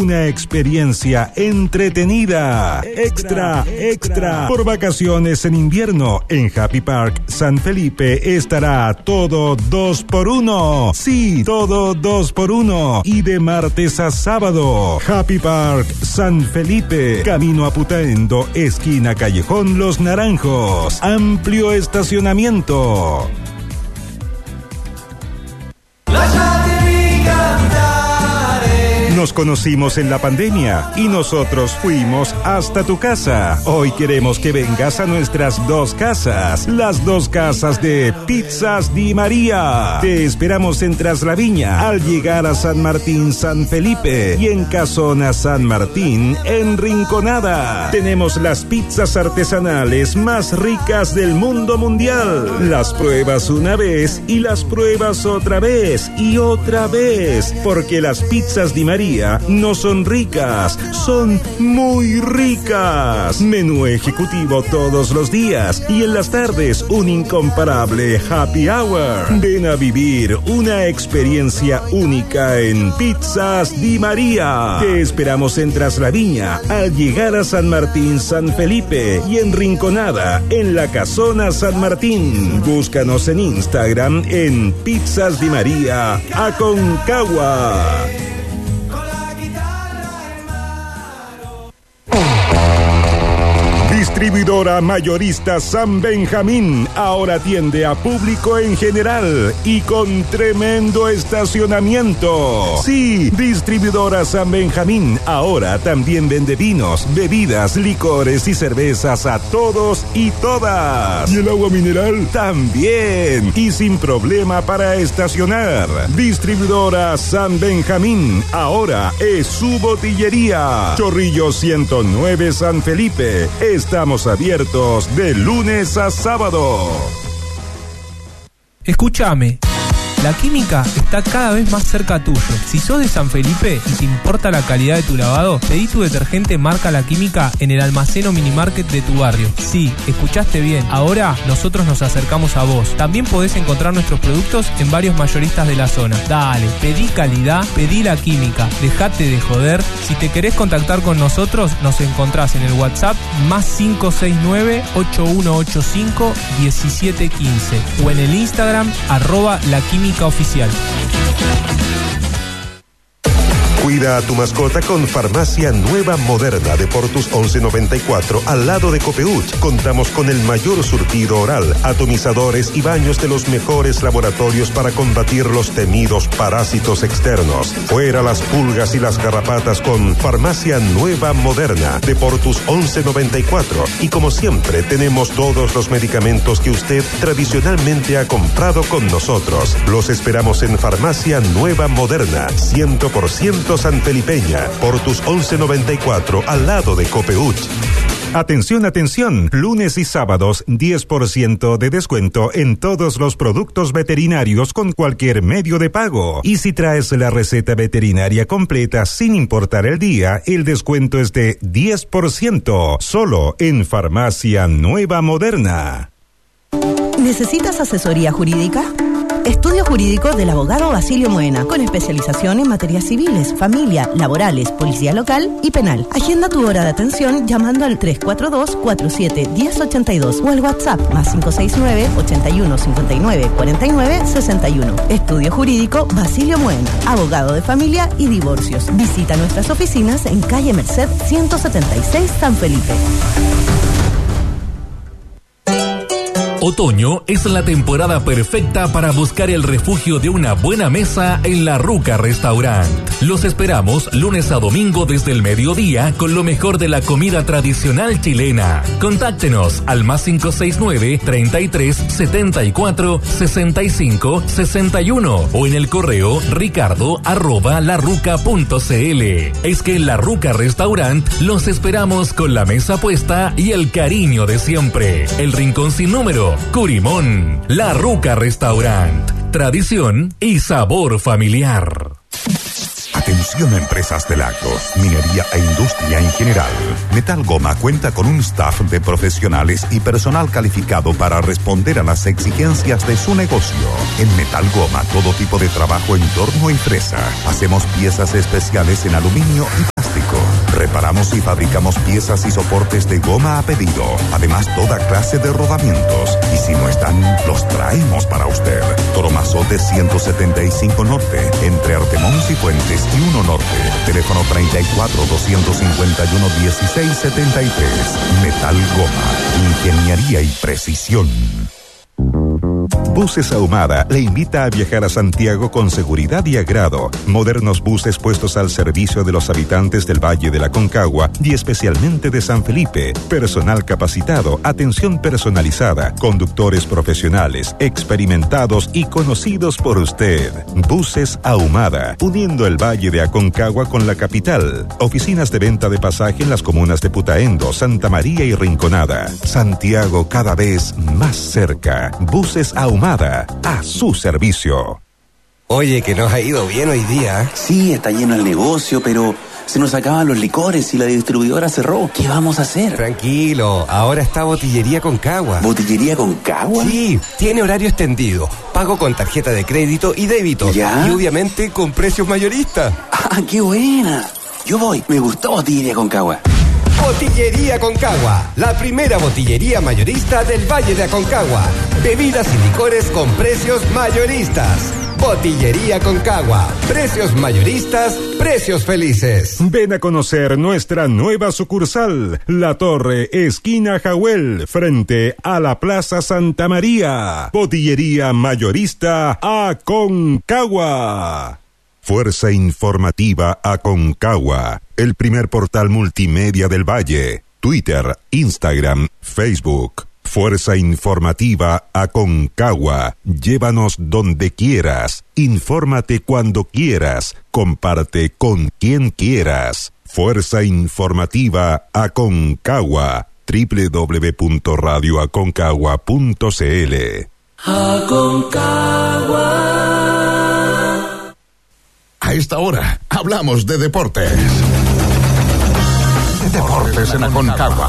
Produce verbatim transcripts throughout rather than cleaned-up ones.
Una experiencia entretenida, extra, extra. Por vacaciones en invierno, en Happy Park San Felipe estará todo dos por uno. Sí, todo dos por uno. Y de martes a sábado, Happy Park San Felipe, camino a Putaendo, esquina Callejón Los Naranjos. Amplio estacionamiento. Nos conocimos en la pandemia y nosotros fuimos hasta tu casa. Hoy queremos que vengas a nuestras dos casas, las dos casas de Pizzas Di María. Te esperamos en Traslaviña al llegar a San Martín San Felipe y en Casona San Martín en Rinconada. Tenemos las pizzas artesanales más ricas del mundo mundial. Las pruebas una vez y las pruebas otra vez y otra vez, porque las pizzas Di María no son ricas, son muy ricas. Menú ejecutivo todos los días y en las tardes un incomparable happy hour. Ven a vivir una experiencia única en Pizzas Di María. Te esperamos en Traslaviña al llegar a San Martín San Felipe y en Rinconada en la Casona San Martín. Búscanos en Instagram en Pizzas Di María Aconcagua. Distribuidora mayorista San Benjamín ahora atiende a público en general y con tremendo estacionamiento. Sí, Distribuidora San Benjamín ahora también vende vinos, bebidas, licores y cervezas a todos y todas. ¿Y el agua mineral? También. Y sin problema para estacionar. Distribuidora San Benjamín ahora es su botillería. Chorrillo ciento nueve San Felipe. Estamos abiertos de lunes a sábado. Escúchame. La Química está cada vez más cerca tuyo. Si sos de San Felipe y te importa la calidad de tu lavado, pedí tu detergente marca La Química en el almacén o minimarket de tu barrio. Sí, escuchaste bien. Ahora nosotros nos acercamos a vos. También podés encontrar nuestros productos en varios mayoristas de la zona. Dale, pedí calidad, pedí La Química. Dejate de joder. Si te querés contactar con nosotros, nos encontrás en el WhatsApp más cinco seis nueve, ocho uno ocho cinco, uno siete uno cinco o en el Instagram arroba La Química Oficial. Cuida a tu mascota con Farmacia Nueva Moderna de Portus once noventa y cuatro al lado de Copeuch. Contamos con el mayor surtido oral, atomizadores y baños de los mejores laboratorios para combatir los temidos parásitos externos. Fuera las pulgas y las garrapatas con Farmacia Nueva Moderna de Portus once noventa y cuatro. Y como siempre tenemos todos los medicamentos que usted tradicionalmente ha comprado con nosotros. Los esperamos en Farmacia Nueva Moderna, cien por ciento sanfelipeña, Portus once noventa y cuatro, al lado de Copeuch. Atención, atención, lunes y sábados diez por ciento de descuento en todos los productos veterinarios con cualquier medio de pago. Y si traes la receta veterinaria completa sin importar el día, el descuento es de diez por ciento, solo en Farmacia Nueva Moderna. ¿Necesitas asesoría jurídica? Estudio jurídico del abogado Basilio Moena, con especialización en materias civiles, familia, laborales, policía local y penal. Agenda tu hora de atención llamando al tres cuatro dos, cuatro siete, uno cero ocho dos o al WhatsApp más cinco seis nueve, ochenta y uno, cincuenta y nueve, cuarenta y nueve, sesenta y uno. Estudio jurídico Basilio Moena, abogado de familia y divorcios. Visita nuestras oficinas en calle Merced ciento setenta y seis, San Felipe. Otoño es la temporada perfecta para buscar el refugio de una buena mesa en La Ruca Restaurant. Los esperamos lunes a domingo desde el mediodía con lo mejor de la comida tradicional chilena. Contáctenos al más cinco seis nueve, treinta y tres, setenta y cuatro, sesenta y cinco, sesenta y uno o en el correo ricardo arroba larruca punto cl. Es que en La Ruca Restaurant los esperamos con la mesa puesta y el cariño de siempre. El rincón sin número, Curimón. La Ruca Restaurant. Tradición y sabor familiar. Atención a empresas del agro, minería e industria en general. Metal Goma cuenta con un staff de profesionales y personal calificado para responder a las exigencias de su negocio. En Metal Goma, todo tipo de trabajo en torno y fresa. Hacemos piezas especiales en aluminio y Reparamos y fabricamos piezas y soportes de goma a pedido. Además, toda clase de rodamientos. Y si no están, los traemos para usted. Toromazote ciento setenta y cinco Norte, entre Artemón y Fuentes y uno Norte. Teléfono treinta y cuatro, doscientos cincuenta y uno, dieciséis setenta y tres. Metal Goma, ingeniería y precisión. Buses Ahumada le invita a viajar a Santiago con seguridad y agrado. Modernos buses puestos al servicio de los habitantes del Valle de la Concagua y especialmente de San Felipe. Personal capacitado, atención personalizada, conductores profesionales, experimentados y conocidos por usted. Buses Ahumada, uniendo el Valle de Aconcagua con la capital. Oficinas de venta de pasaje en las comunas de Putaendo, Santa María y Rinconada. Santiago cada vez más cerca. Buses Ahumada, a su servicio. Oye, que nos ha ido bien hoy día. Sí, está lleno el negocio, pero se nos acaban los licores y la distribuidora cerró. ¿Qué vamos a hacer? Tranquilo, ahora está Botillería Concagua. ¿Botillería Concagua? Sí, tiene horario extendido, pago con tarjeta de crédito y débito. ¿Ya? Y obviamente con precios mayoristas. ¡Ah, qué buena! Yo voy, me gustó Botillería Concagua. Botillería Concagua, la primera botillería mayorista del Valle de Aconcagua. Bebidas y licores con precios mayoristas. Botillería Concagua, precios mayoristas, precios felices. Ven a conocer nuestra nueva sucursal, La Torre, esquina Jahuel, frente a la Plaza Santa María. Botillería mayorista Aconcagua. Fuerza informativa Aconcagua, el primer portal multimedia del Valle. Twitter, Instagram, Facebook. Fuerza informativa Aconcagua. Llévanos donde quieras. Infórmate cuando quieras. Comparte con quien quieras. Fuerza informativa Aconcagua. doble u doble u doble u punto radio aconcagua punto c l. Aconcagua. A esta hora hablamos de deportes. Deportes en Aconcagua.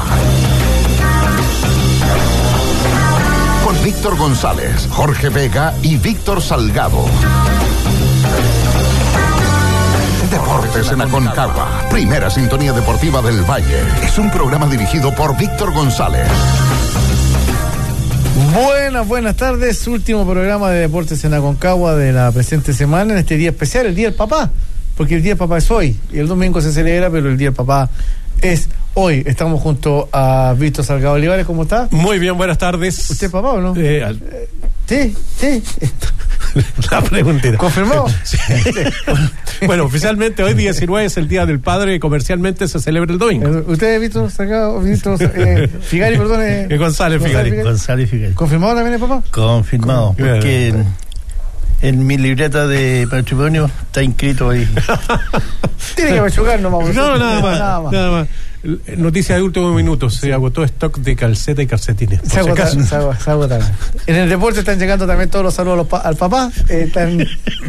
Con Víctor González, Jorge Vega y Víctor Salgado. Deportes en Aconcagua. Primera sintonía deportiva del Valle. Es un programa dirigido por Víctor González. Buenas, buenas tardes. Último programa de Deportes en Aconcagua de la presente semana, en este día especial, el Día del Papá, porque el Día del Papá es hoy, y el domingo se celebra, pero el Día del Papá es hoy. Estamos junto a Víctor Salgado Olivares. ¿Cómo está? Muy bien, buenas tardes. ¿Usted es papá o no? Eh, al... Sí, sí. La preguntita. ¿Confirmado? Sí. Bueno, oficialmente hoy diecinueve es el Día del Padre y comercialmente se celebra el domingo. ¿Usted es Víctor Salgado? Víctor eh, Figari, perdón. Eh, eh, González, González Figari. González Figari. ¿Confirmado también el papá? Confirmado, porque en, en mi libreta de matrimonio está inscrito ahí. Tiene que machucar nomás. No, nada más, nada más. Nada más. Noticia de último minuto, se agotó stock de calceta y calcetines. Se agotaron, se agotaron, se agotaron. En el deporte están llegando también todos los saludos a los pa- al papá. Eh, están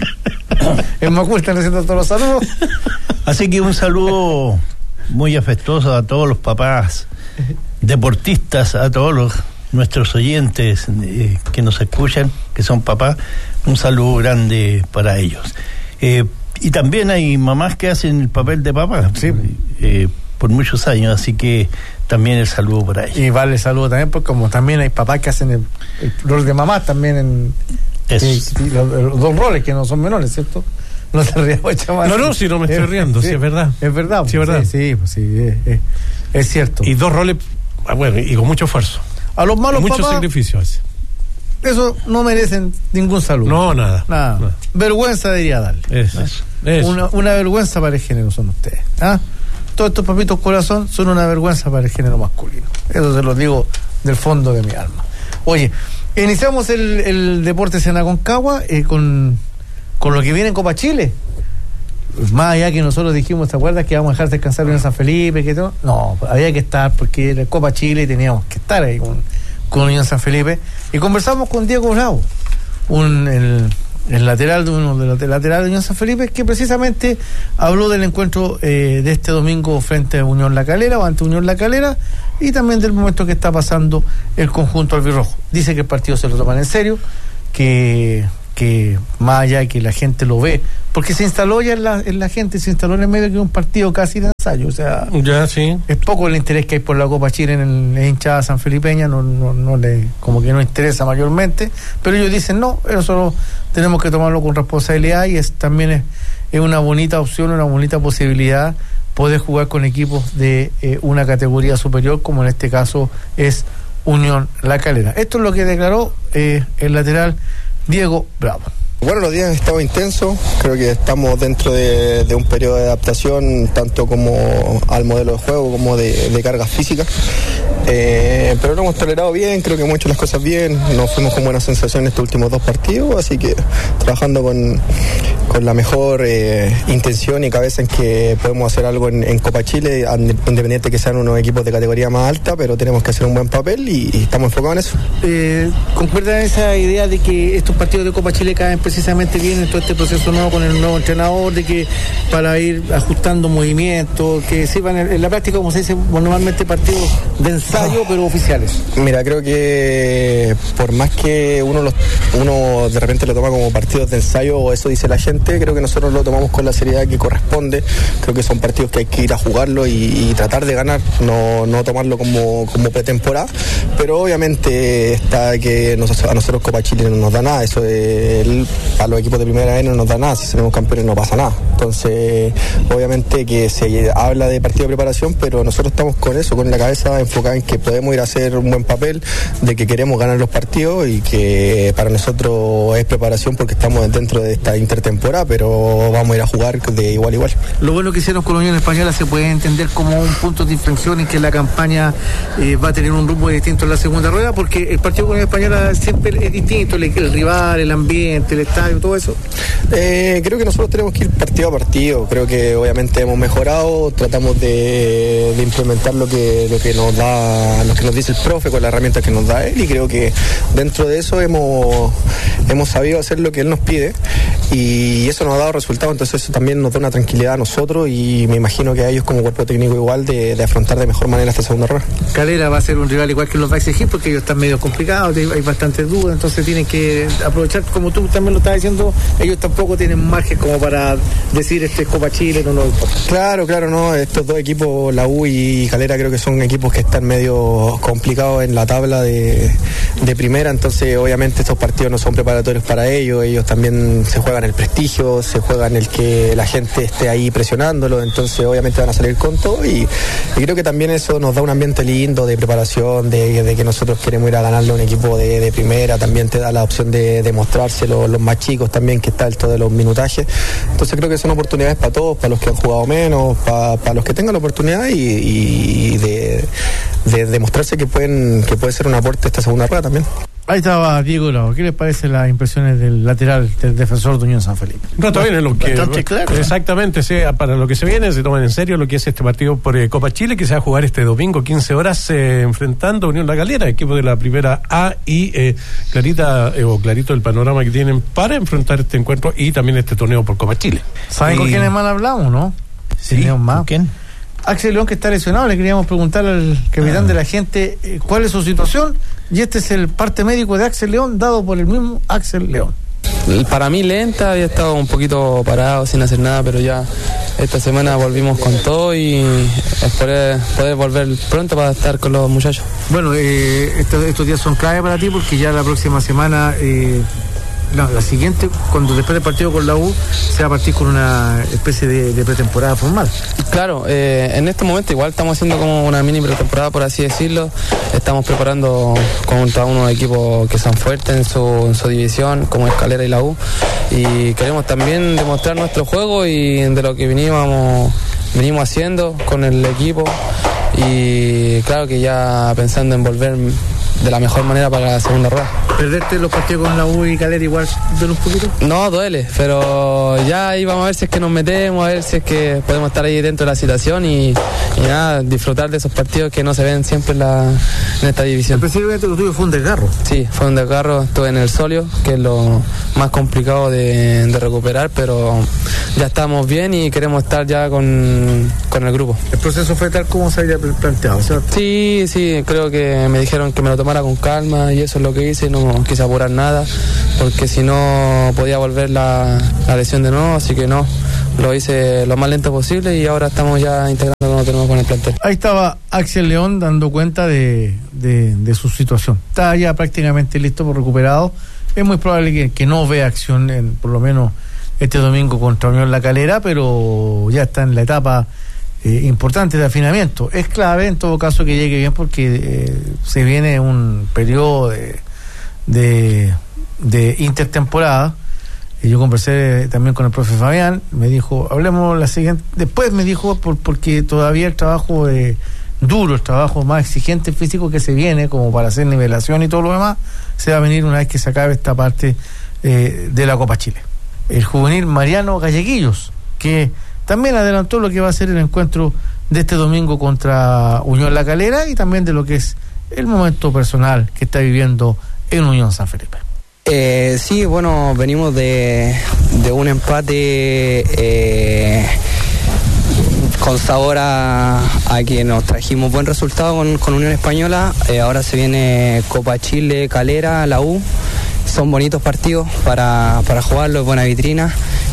en Macul están haciendo todos los saludos. Así que un saludo muy afectuoso a todos los papás deportistas, a todos los nuestros oyentes eh, que nos escuchan, que son papás. Un saludo grande para ellos. Eh, y también hay mamás que hacen el papel de papá. Sí. Eh, por muchos años, así que también el saludo para ellos. Y vale el saludo también, porque como también hay papás que hacen el, el rol de mamá también en y, y los, los dos roles que no son menores, ¿cierto? No te rías, chaval. No, no, si no me estoy riendo, sí, sí es verdad. Es verdad. Sí, es verdad. Sí, sí, pues sí es, es, es cierto. Y dos roles, bueno, y con mucho esfuerzo. A los malos muchos papás, sacrificios. Eso no merecen ningún saludo. No, nada. Nada. nada. Vergüenza debería darle. Eso, ¿no? eso, eso. Una, una vergüenza para el género son ustedes. ¿Ah? Todos estos papitos corazón son una vergüenza para el género masculino. Eso se lo digo del fondo de mi alma. Oye, iniciamos el, el Deportes en Aconcagua eh, con, con lo que viene en Copa Chile. Más allá que nosotros dijimos, ¿te acuerdas que vamos a dejar descansar en San Felipe? Que todo? No, había que estar porque era Copa Chile y teníamos que estar ahí con, con Unión San Felipe. Y conversamos con Diego Bravo, un... El, el lateral de uno de los lateral de Unión San Felipe, que precisamente habló del encuentro eh, de este domingo frente a Unión La Calera o ante Unión La Calera, y también del momento que está pasando el conjunto albirrojo. Dice que el partido se lo toman en serio, que, que más allá de que la gente lo ve porque se instaló ya en la, en la gente, se instaló en el medio que un partido casi de ensayo, o sea, ya sí. Es poco el interés que hay por la Copa Chile en el, la hinchada sanfelipeña, no, no, no le, como que no interesa mayormente, pero ellos dicen no, nosotros tenemos que tomarlo con responsabilidad y es también es, es una bonita opción, una bonita posibilidad poder jugar con equipos de eh, una categoría superior, como en este caso es Unión La Calera. Esto es lo que declaró eh, el lateral Diego Bravo. Bueno, los días han estado intensos, creo que estamos dentro de, de un periodo de adaptación tanto como al modelo de juego como de, de cargas físicas, eh, pero lo hemos tolerado bien, creo que hemos hecho las cosas bien, nos fuimos con buenas sensaciones estos últimos dos partidos, así que trabajando con, con la mejor eh, intención y cabeza en que podemos hacer algo en, en Copa Chile, independiente que sean unos equipos de categoría más alta, pero tenemos que hacer un buen papel y, y estamos enfocados en eso. Eh, ¿Concuerdan esa idea de que estos partidos de Copa Chile caen precisamente bien en todo este proceso nuevo con el nuevo entrenador, de que para ir ajustando movimientos, que sirvan en, en la práctica, como se dice normalmente, partidos de ensayo, pero oficiales? Mira, creo que por más que uno los, uno de repente lo toma como partidos de ensayo, o eso dice la gente, creo que nosotros lo tomamos con la seriedad que corresponde. Creo que son partidos que hay que ir a jugarlo y, y tratar de ganar, no, no tomarlo como, como pretemporada, pero obviamente está que nos, a nosotros Copa Chile no nos da nada, eso es el, a los equipos de primera vez no nos da nada, si tenemos campeones no pasa nada. Entonces, obviamente que se habla de partido de preparación, pero nosotros estamos con eso, con la cabeza enfocada en que podemos ir a hacer un buen papel, de que queremos ganar los partidos y que para nosotros es preparación porque estamos dentro de esta intertemporada, pero vamos a ir a jugar de igual a igual. Lo bueno que hicieron con la Unión Española se puede entender como un punto de inflexión en que la campaña eh, va a tener un rumbo distinto en la segunda rueda, porque el partido con la Unión Española siempre es distinto, el, el rival, el ambiente, el estadio, todo eso. Eh, creo que nosotros tenemos que ir partido a partido, creo que obviamente hemos mejorado, tratamos de, de implementar lo que, lo que nos da, lo que nos dice el profe con las herramientas que nos da él, y creo que dentro de eso hemos, hemos sabido hacer lo que él nos pide y eso nos ha dado resultados, entonces eso también nos da una tranquilidad a nosotros y me imagino que a ellos como cuerpo técnico igual de, de afrontar de mejor manera esta segunda rueda. Calera va a ser un rival igual que los va a exigir porque ellos están medio complicados, hay bastantes dudas, entonces tienen que aprovechar, como tú también lo estás diciendo, ellos tampoco tienen margen como para decir este es Copa Chile, no nos importa. Claro, claro, no, estos dos equipos, la U y Calera, creo que son equipos que están medio complicados en la tabla de, de primera, entonces obviamente estos partidos no son preparatorios para ellos, ellos también se juegan el prestigio, se juegan el que la gente esté ahí presionándolo, entonces obviamente van a salir con todo y, y creo que también eso nos da un ambiente lindo de preparación, de, de que nosotros queremos ir a ganarle a un equipo de, de primera, también te da la opción de, de mostrárselo los más chicos también, que está el todo de los minutajes, entonces creo que son oportunidades para todos, para los que han jugado menos, para, para los que tengan la oportunidad y, y de, de demostrarse que pueden que puede ser un aporte esta segunda rueda también. Ahí estaba Diego Bravo. ¿Qué les parecen las impresiones del lateral, del defensor de Unión San Felipe? No, está bien, es lo que, bastante claro. Exactamente, sí, para lo que se viene, se toman en serio lo que es este partido por eh, Copa Chile, que se va a jugar este domingo, quince horas, eh, enfrentando a Unión La Calera, equipo de la primera A, y eh, clarita eh, o clarito el panorama que tienen para enfrentar este encuentro y también este torneo por Copa Chile. ¿Saben y... con quiénes más hablamos, no? Sí, ¿con más? ¿Quién? Axel León, que está lesionado, le queríamos preguntar al capitán ah. de la gente eh, cuál es su situación, y este es el parte médico de Axel León, dado por el mismo Axel León. Para mí lenta, había estado un poquito parado sin hacer nada, pero ya esta semana volvimos con todo y espero poder volver pronto para estar con los muchachos. Bueno, eh, estos, estos días son clave para ti porque ya la próxima semana... Eh, No, la siguiente, cuando después del partido con la U, se va a partir con una especie de, de pretemporada formal. Claro, eh, en este momento igual estamos haciendo como una mini pretemporada, por así decirlo. Estamos preparando contra unos equipos que son fuertes en su, en su división, como Calera y la U. Y queremos también demostrar nuestro juego y de lo que venimos, venimos haciendo con el equipo. Y claro que ya pensando en volver de la mejor manera para la segunda rueda. ¿Perderte los partidos con la U y Calera igual duele un poquito? No, duele, pero ya ahí vamos a ver si es que nos metemos, a ver si es que podemos estar ahí dentro de la situación y, y nada, disfrutar de esos partidos que no se ven siempre en, la, en esta división. Específicamente lo tuyo fue un desgarro. Sí, fue un desgarro, estuve en el solio, que es lo más complicado de, de recuperar, pero ya estamos bien y queremos estar ya con, con el grupo. ¿El proceso fue tal como se había planteado, cierto? Sí, sí, creo que me dijeron que me lo tomara con calma y eso es lo que hice, no quise apurar nada porque si no podía volver la, la lesión de nuevo, así que no, lo hice lo más lento posible y ahora estamos ya integrando lo que tenemos con el plantel. Ahí estaba Axel León dando cuenta de, de, de su situación. Está ya prácticamente listo por recuperado. Es muy probable que, que no vea acción en, por lo menos este domingo contra Unión La Calera, pero ya está en la etapa eh, importante de afinamiento. Es clave en todo caso que llegue bien porque eh, se viene un periodo de, de, de intertemporada. Y yo conversé también con el profe Fabián, me dijo, hablemos la siguiente, después me dijo, por, porque todavía el trabajo eh, duro, el trabajo más exigente físico que se viene, como para hacer nivelación y todo lo demás, se va a venir una vez que se acabe esta parte eh, de la Copa Chile. El juvenil Mariano Galleguillos, que también adelantó lo que va a ser el encuentro de este domingo contra Unión La Calera y también de lo que es el momento personal que está viviendo en Unión San Felipe. Eh, sí, bueno, venimos de, de un empate eh, con sabor a, a que nos trajimos buen resultado con, con Unión Española. Eh, ahora se viene Copa Chile, Calera, la U. Son bonitos partidos para, para jugarlo, es buena vitrina.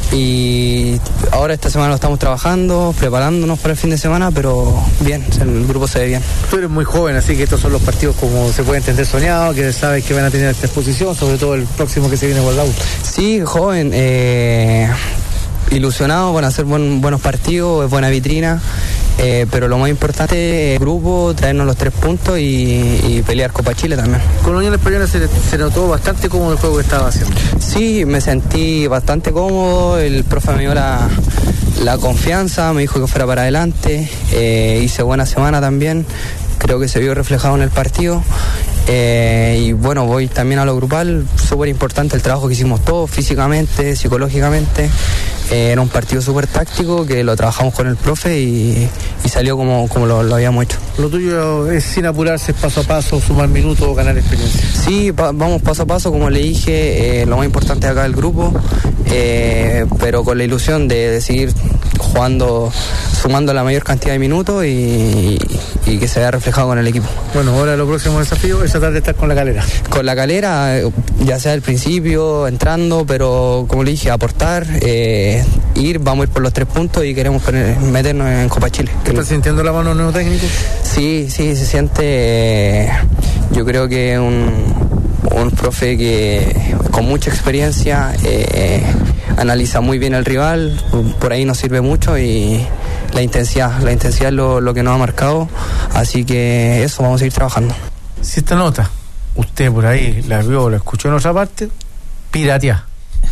Y ahora esta semana lo estamos trabajando, preparándonos para el fin de semana, pero bien, el grupo se ve bien. Tú eres muy joven, así que estos son los partidos como se puede entender soñados, que sabes que van a tener esta exposición, sobre todo el próximo que se viene con la U. Sí, joven, eh, ilusionado, van a ser buen, buenos partidos, es buena vitrina. Eh, pero lo más importante es el grupo, traernos los tres puntos y, y pelear Copa Chile también. Con Unión Española se, se notó bastante cómodo el juego que estaba haciendo. Sí, me sentí bastante cómodo, el profe me dio la, la confianza, me dijo que fuera para adelante, eh, hice buena semana también, creo que se vio reflejado en el partido. Eh, y bueno, voy también a lo grupal, súper importante el trabajo que hicimos todos, físicamente, psicológicamente. Eh, era un partido súper táctico que lo trabajamos con el profe y, y salió como, como lo, lo habíamos hecho. Lo tuyo es sin apurarse, paso a paso, sumar minutos, ganar experiencia. Sí, pa- vamos paso a paso, como le dije, eh, lo más importante acá del grupo, eh, pero con la ilusión de, de seguir jugando, sumando la mayor cantidad de minutos y, y, y que se vea reflejado con el equipo. Bueno, ahora lo próximo desafío es tratar de estar con la Calera. Con la Calera, ya sea al principio, entrando, pero como le dije, aportar, eh, ir, vamos a ir por los tres puntos y queremos poner, meternos en Copa Chile. ¿Estás sintiendo la mano de nuevo técnico? Sí, sí, se siente, eh, yo creo que un, un profe que con mucha experiencia eh, analiza muy bien el rival, por ahí nos sirve mucho y la intensidad, la intensidad es lo, lo que nos ha marcado, así que eso, vamos a seguir trabajando. Si esta nota, usted por ahí la vio o la escuchó en otra parte, piratea.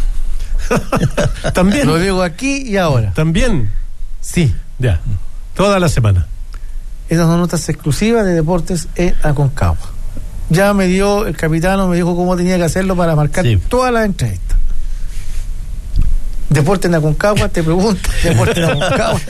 También. Lo digo aquí y ahora. También. Sí. Ya. Toda la semana. Esas son notas exclusivas de Deportes en Aconcagua. Ya me dio, el capitano me dijo cómo tenía que hacerlo para marcar sí. todas las entrevistas. Deportes en Aconcagua, te pregunto, Deportes en Aconcagua.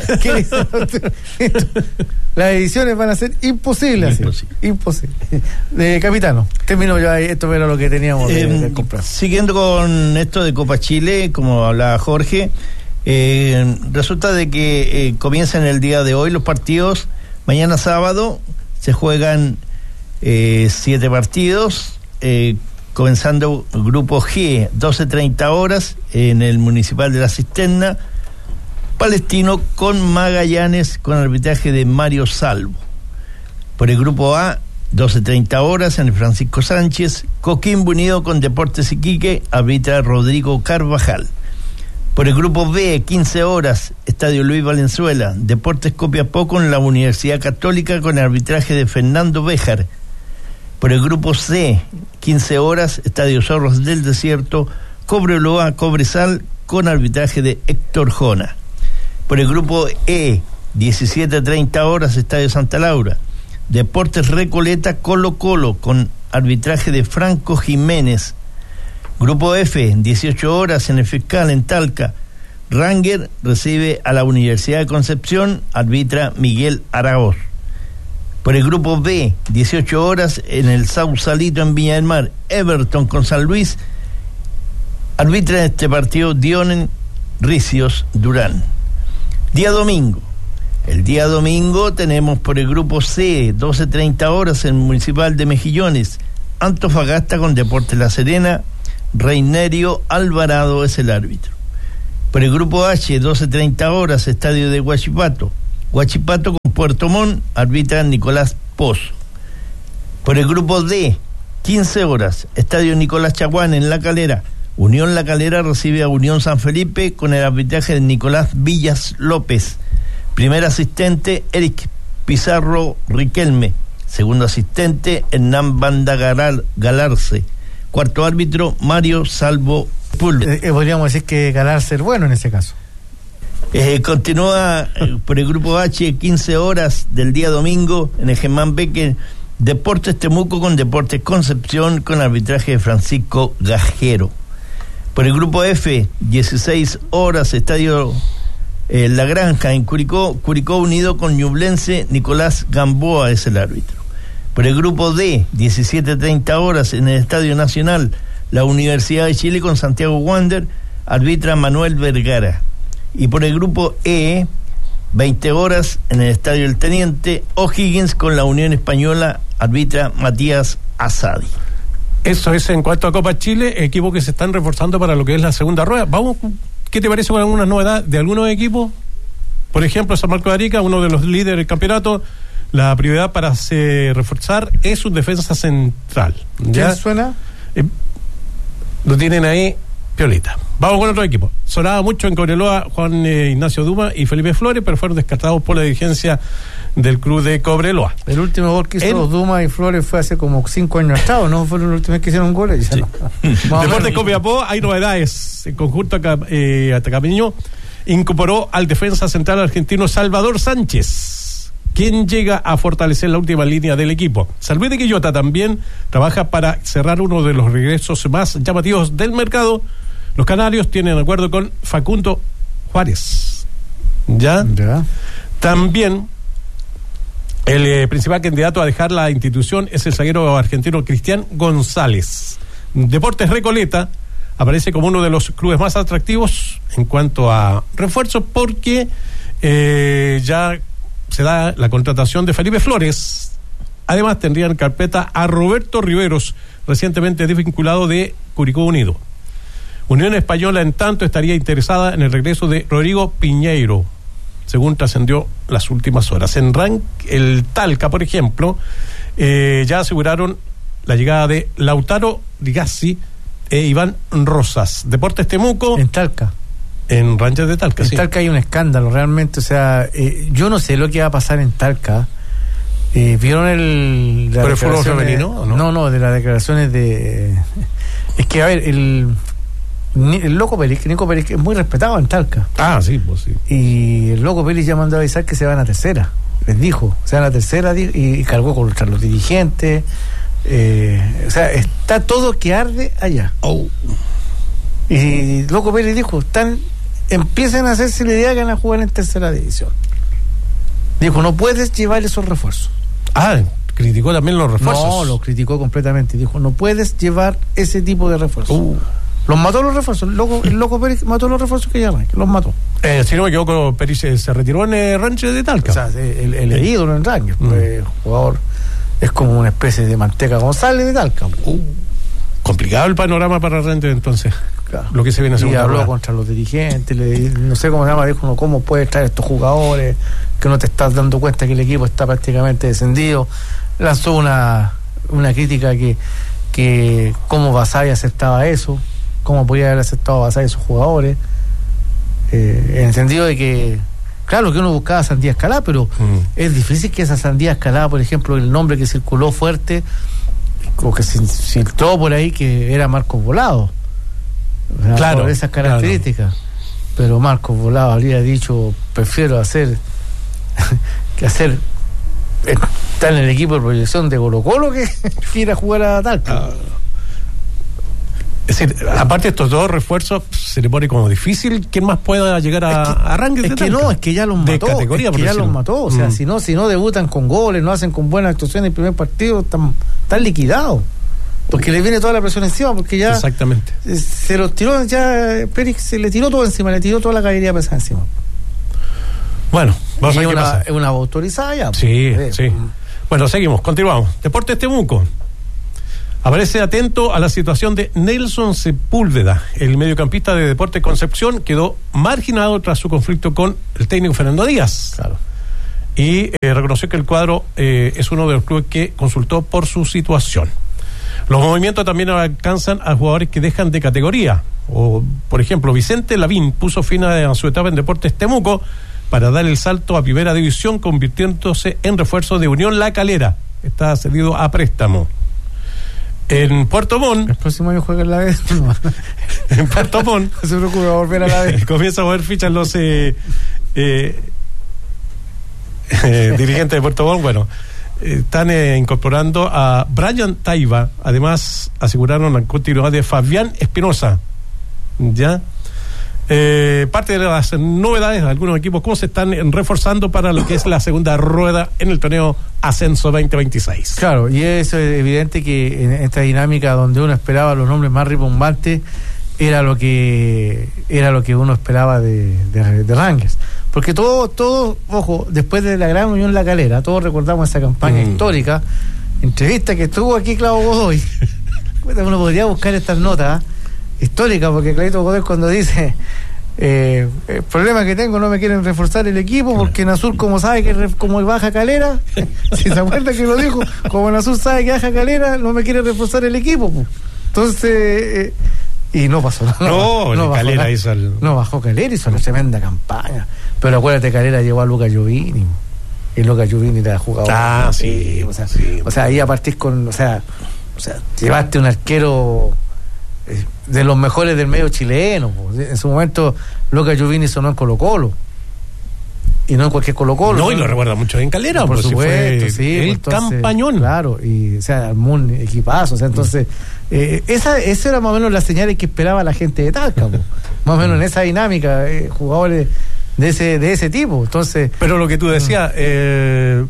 Las ediciones van a ser imposibles. Imposible. Imposible. De capitano, termino yo ahí, esto era lo que teníamos eh, de, de comprar. Siguiendo con esto de Copa Chile, como hablaba Jorge, eh, resulta de que eh, comienzan el día de hoy los partidos. Mañana sábado se juegan eh, siete partidos, eh, comenzando el grupo G, doce treinta horas en el Municipal de la Cisterna. Palestino con Magallanes con arbitraje de Mario Salvo. Por el grupo A, doce treinta horas en el Francisco Sánchez. Coquimbo Unido con Deportes Iquique, arbitra Rodrigo Carvajal. Por el grupo B, quince horas, Estadio Luis Valenzuela, Deportes Copiapó con la Universidad Católica con arbitraje de Fernando Béjar. Por el grupo C, quince horas, Estadio Zorros del Desierto, Cobreloa, Cobresal con arbitraje de Héctor Jona. Por el grupo E, diecisiete treinta horas, Estadio Santa Laura, Deportes Recoleta, Colo Colo con arbitraje de Franco Jiménez. Grupo F, dieciocho horas en el Fiscal en Talca, Ranger recibe a la Universidad de Concepción, arbitra Miguel Araoz. Por el grupo B, dieciocho horas en el Sausalito en Viña del Mar, Everton con San Luis, arbitra en este partido Dionen Ricios Durán. Día domingo, El día domingo tenemos por el grupo C, doce treinta horas en el Municipal de Mejillones, Antofagasta con Deportes La Serena, Reinerio Alvarado es el árbitro. Por el grupo H, doce treinta horas, Estadio de Huachipato, Huachipato con Puerto Montt, arbitra Nicolás Pozo. Por el grupo D, quince horas, Estadio Nicolás Chaguán en La Calera, Unión La Calera recibe a Unión San Felipe con el arbitraje de Nicolás Villas López. Primer asistente, Eric Pizarro Riquelme. Segundo asistente, Hernán Banda Garal, Galarce. Cuarto árbitro, Mario Salvo Pul. Eh, eh, podríamos decir que Galarce es bueno en ese caso. Eh, continúa eh, por el grupo H, quince horas del día domingo, en el Germán Becker, Deportes Temuco con Deportes Concepción, con arbitraje de Francisco Gajero. Por el grupo F, dieciséis horas, Estadio eh, La Granja en Curicó, Curicó unido con Ñublense, Nicolás Gamboa es el árbitro. Por el grupo D, diecisiete treinta horas, en el Estadio Nacional, la Universidad de Chile con Santiago Wander, arbitra Manuel Vergara. Y por el grupo E, veinte horas, en el Estadio El Teniente, O'Higgins con la Unión Española, arbitra Matías Asadi. Eso es en cuanto a Copa Chile, equipos que se están reforzando para lo que es la segunda rueda. Vamos, ¿qué te parece con algunas novedades de algunos equipos? Por ejemplo, San Marcos de Arica, uno de los líderes del campeonato, la prioridad para se reforzar es su defensa central. ¿Ya? ¿Quién suena? Eh, lo tienen ahí, Piolita. Vamos con otro equipo. Sonaba mucho en Cobreloa Juan eh, Ignacio Duma y Felipe Flores, pero fueron descartados por la dirigencia del club de Cobreloa. El último gol que hizo el... Duma y Flores fue hace como cinco años atrás, ¿no? Fue la última vez que hicieron goles. Sí. No. Deportes Copiapó, hay novedades. En conjunto eh, Atacameño incorporó al defensa central argentino Salvador Sánchez, quien llega a fortalecer la última línea del equipo. Salvé de Quillota también trabaja para cerrar uno de los regresos más llamativos del mercado. Los canarios tienen acuerdo con Facundo Juárez. ¿Ya? ¿Ya? También el eh, principal candidato a dejar la institución es el zaguero argentino Cristian González. Deportes Recoleta aparece como uno de los clubes más atractivos en cuanto a refuerzos porque eh, ya se da la contratación de Felipe Flores. Además tendrían carpeta a Roberto Riveros, recientemente desvinculado de Curicó Unido. Unión Española, en tanto, estaría interesada en el regreso de Rodrigo Piñeiro, según trascendió las últimas horas. En Rank, el Talca, por ejemplo, eh, ya aseguraron la llegada de Lautaro Ligazzi e Iván Rosas. Deportes Temuco. En Talca. En Rangers de Talca, en sí. En Talca hay un escándalo, realmente. O sea, eh, yo no sé lo que va a pasar en Talca. Eh, ¿Vieron el... ¿Por el fútbol femenino o no? No, no, de las declaraciones de... Es que, a ver, el... El Loco Pérez, Nico Pérez, es muy respetado en Talca. Ah, sí, pues sí. Y el Loco Pérez ya mandó a avisar que se van a tercera. Les dijo, se van a tercera y, y cargó contra los dirigentes. Eh, o sea, está todo que arde allá. Oh. Y Loco Pérez dijo, están, empiecen a hacerse la idea que van a jugar en tercera división. Dijo, no puedes llevar esos refuerzos. Ah, criticó también los refuerzos. No, los criticó completamente. Dijo, no puedes llevar ese tipo de refuerzos. Uh. Los mató los refuerzos. El loco, el loco Pérez mató los refuerzos que llaman, los mató. Eh, si no me equivoco, Pérez se, se retiró en el Rangers de Talca. O sea, el, el, el ídolo en Rangers. Mm. Pues, el jugador es como una especie de Manteca González de Talca. Uh, complicado el panorama para Rangers entonces. Claro. Lo que se viene a Y habló rueda. contra los dirigentes, le, no sé cómo se llama, dijo, no, ¿cómo puedes traer estos jugadores? Que no te estás dando cuenta que el equipo está prácticamente descendido. Lanzó una, una crítica que, que cómo Basay aceptaba eso. Cómo podía haber aceptado Basay a esos jugadores, eh, en el sentido de que, claro que uno buscaba Sandía Escalá, pero mm. es difícil que esa Sandía Escalá, por ejemplo, el nombre que circuló fuerte, o que se filtró por ahí, que era Marcos Volado, o sea, claro, por esas características, claro. Pero Marcos Volado habría dicho, prefiero hacer que hacer estar en el equipo de proyección de Colo Colo que, que ir a jugar a Talca. Uh. Es decir, aparte de estos dos refuerzos, se le pone como difícil quién más pueda llegar a, es que, a Rangers. Es que no, es que ya los mató. De categoría, es que ya los mató. O sea, mm. si no si no debutan con goles, no hacen con buenas actuaciones en el primer partido, están, están liquidados. Porque le viene toda la presión encima, porque ya... Exactamente. Se, se los tiró, ya Pérez se le tiró todo encima, le tiró toda la caballería pesada encima. Bueno, vamos a ver qué una, pasa. es una autorizada ya. Sí, pues. sí. Bueno, seguimos, continuamos. Deportes Temuco. Aparece atento a la situación de Nelson Sepúlveda. El mediocampista de Deportes Concepción quedó marginado tras su conflicto con el técnico Fernando Díaz. Claro. Y eh, reconoció que el cuadro eh, es uno de los clubes que consultó por su situación. Los movimientos también alcanzan a jugadores que dejan de categoría. O, por ejemplo, Vicente Lavín puso fin a su etapa en Deportes Temuco para dar el salto a primera división, convirtiéndose en refuerzo de Unión La Calera. Está cedido a préstamo. En Puerto Montt. El próximo año juega en la vez. En Puerto Montt. No se preocupe, va a volver a la vez. Comienza a mover fichas los eh, eh, eh, dirigentes de Puerto Montt. Bueno, eh, están eh, incorporando a Brian Taiba. Además, aseguraron la continuidad de Fabián Espinosa. ¿Ya? Eh, parte de las novedades de algunos equipos, cómo se están reforzando para lo que es la segunda rueda en el torneo Ascenso veinte veintiséis. Claro, y es evidente que en esta dinámica donde uno esperaba los nombres más rimbombantes era lo que era lo que uno esperaba de, de, de Rangers, porque todo, todo, ojo, después de la gran Unión La Calera, todos recordamos esa campaña mm. histórica, entrevista que estuvo aquí Claudio Godoy. Uno podría buscar estas notas, ¿eh? histórica, porque Clarito Godoy cuando dice eh, el problema que tengo, no me quieren reforzar el equipo porque Nasur, como sabe que ref, como baja Calera, si se acuerda que lo dijo, como Nasur sabe que baja Calera, no me quiere reforzar el equipo, pues. Entonces eh, y no pasó nada. No, no, no Calera bajó, hizo el... no bajó Calera, hizo una tremenda campaña, pero acuérdate, Calera llevó a Luca Giovini y Luca Giovini te ha jugado. Ah, sí, o sea, sí, o sea, ahí a partir con, o sea, o sea, llevaste un arquero de los mejores del medio chileno. En su momento Luca Giovini sonó en Colo Colo y no en cualquier Colo Colo. No, ¿no? Y lo recuerda mucho en Calera, por pues, supuesto, si fue sí, el pues, entonces, campañón. Claro, y o sea, armó un equipazo, o sea, entonces eh, esa, esa era más o menos la señal que esperaba la gente de Talca, pues. Más o menos en esa dinámica, eh, jugadores de ese, de ese tipo. Entonces, pero lo que tú decías, eh,